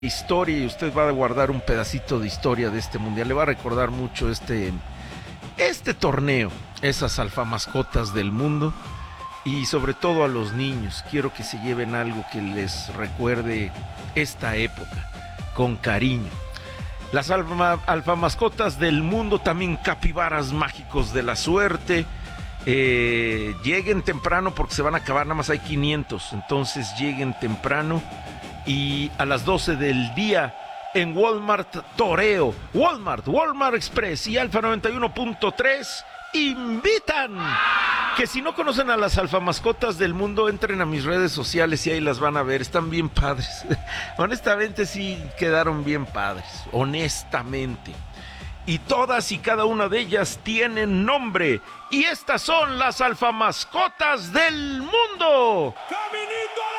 historia y usted va a guardar un pedacito de historia de este mundial. Le va a recordar mucho este torneo, esas alfamascotas del mundo y sobre todo a los niños. Quiero que se lleven algo que les recuerde esta época con cariño. Las alfamascotas del mundo, también capibaras mágicos de la suerte. Lleguen temprano porque se van a acabar, nada más hay 500, entonces lleguen temprano. Y a las 12 del día en Walmart Toreo, Walmart Express y Alfa 91.3 invitan. Que si no conocen a las alfamascotas del mundo, entren a mis redes sociales y ahí las van a ver, están bien padres. Honestamente sí quedaron bien padres, honestamente. Y todas y cada una de ellas tienen nombre. Y estas son las alfamascotas del mundo. ¡Caminito